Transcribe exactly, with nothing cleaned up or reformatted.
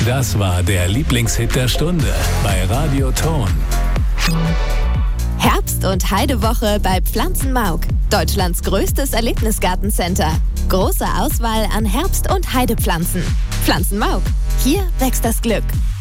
Das war der Lieblingshit der Stunde bei Radio Ton. Herbst- und Heidewoche bei Pflanzenmauk, Deutschlands größtes Erlebnisgartencenter. Große Auswahl an Herbst- und Heidepflanzen. Pflanzenmauk, hier wächst das Glück.